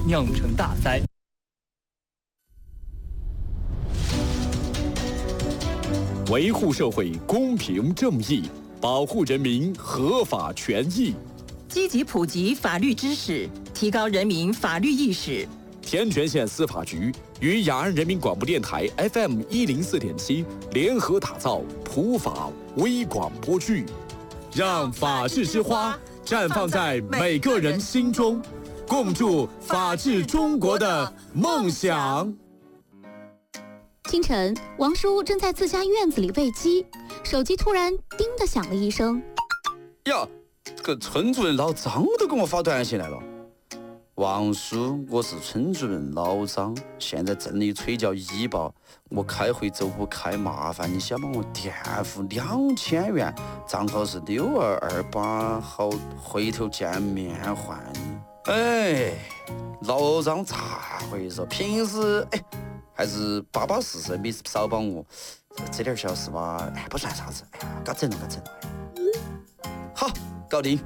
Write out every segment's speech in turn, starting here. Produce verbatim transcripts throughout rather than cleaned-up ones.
酿成大灾。 维护社会公平正义，保护人民合法权益， 积极普及法律知识，提高人民法律意识。 天全县司法局与雅安人民广播电台 F M 一零四点七联合打造普法微广播剧，让法治之花绽放在每个人心中，共筑法治中国的梦想。 清晨，王叔正在自家院子里喂鸡，手机突然叮的响了一声。 呀，这个村主任老张都给我发短信来了。王叔，我是村主任老张，现在镇里催缴医保，我开会走不开，麻烦你先帮我垫付两千元，账号是六二二八，好回头见面还你。哎，老张咋回事？平时哎还是巴巴适适，没事少帮我，这点小事吧，哎不算啥子，哎呀，嘎整了嘎整了。好，搞定。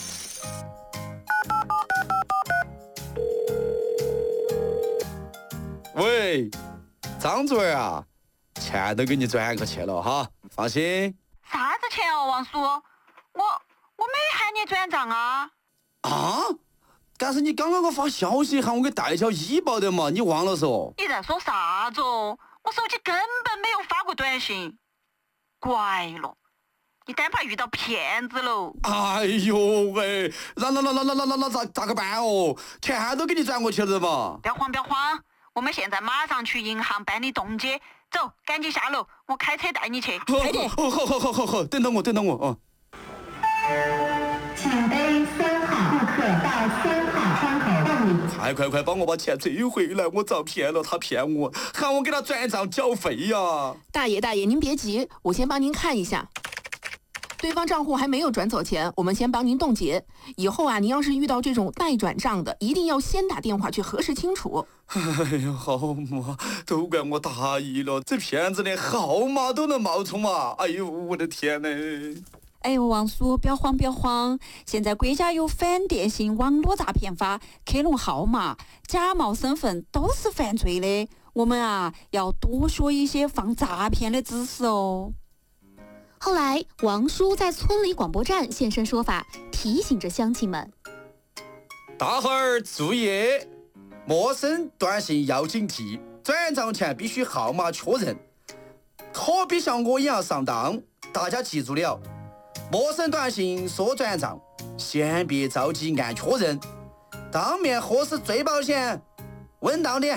喂，张主任啊，钱都给你转过去了哈，放心。 啥子钱哦，王叔？我我没喊你转账啊。 啊？但是你刚刚给我发消息喊我给代缴医保的嘛，你忘了嗦？ 你在说啥子哦？我手机根本没有发过短信。怪了，你单怕遇到骗子喽。 哎呦喂，那那那那那那那那咋咋个办哦？钱都给你转过去了嘛。 不要慌不要慌，我们现在马上去银行办理冻结。走，赶紧下楼，我开车带你去。 快点！好好好好好好，等到我等到我啊。 请背三号顾客到三号窗口办理。 快快快，帮我把钱追回来！我遭骗了，他骗我，喊我给他转账缴费呀。 大爷大爷，您别急，我先帮您看一下。对方账户还没有转走钱，我们先帮您冻结。以后啊，您要是遇到这种待转账的，一定要先打电话去核实清楚。 哎呀，好嘛，都怪我大意了，这骗子连号码都能冒充嘛！哎呦，我的天哪！ 哎呦，王叔，不要慌，不要慌！现在国家有反电信网络诈骗法，克隆号码、假冒身份都是犯罪的。我们啊，要多学一些防诈骗的知识哦。 后来，王叔在村里广播站现身说法，提醒着乡亲们： 大伙儿注意，陌生短信要警惕，转账前必须号码确认，可别像我一样上当。大家记住了，陌生短信说转账，先别着急按确认，当面核实最保险，稳当点。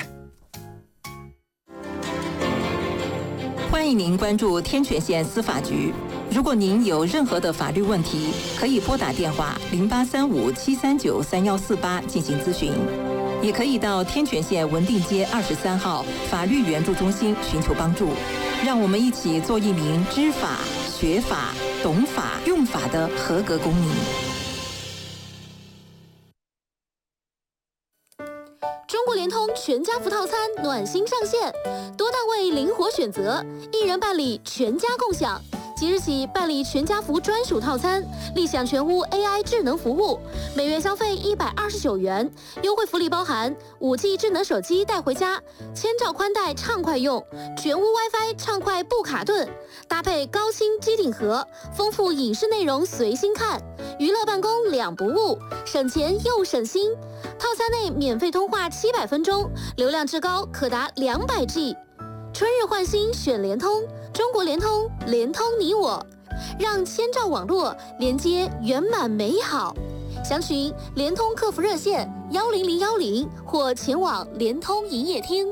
欢迎您关注天全县司法局。如果您有任何的法律问题，可以拨打电话零八三五七三九三幺四八进行咨询，也可以到天全县文定街二十三号法律援助中心寻求帮助。让我们一起做一名知法、学法、懂法、用法的合格公民。 中国联通全家福套餐暖心上线，多档位灵活选择，一人办理全家共享。即日起办理全家福专属套餐，立享全屋 A I 智能服务，每月消费一百二十九元，优惠福利包含五 G 智能手机带回家，千兆宽带畅快用，全屋 WiFi 畅快不卡顿，搭配高清机顶盒，丰富影视内容随心看，娱乐办公两不误，省钱又省心。套餐内免费通话七百分钟，流量至高可达两百 G。春日换新选联通，中国联通，联通你我，让千兆网络连接圆满美好。详询联通客服热线幺零零幺零或前往联通营业厅。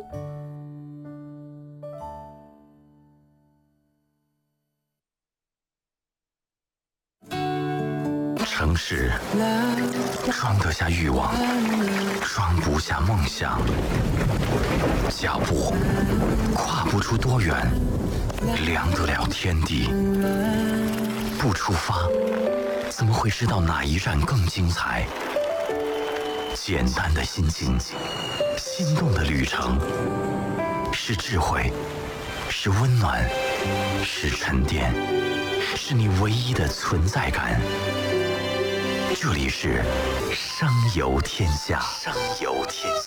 城市装得下欲望，装不下梦想。脚步跨不出多远，量得了天地。不出发，怎么会知道哪一站更精彩？简单的心境，心动的旅程，是智慧，是温暖，是沉淀，是你唯一的存在感。这里是声游天下，声游天下。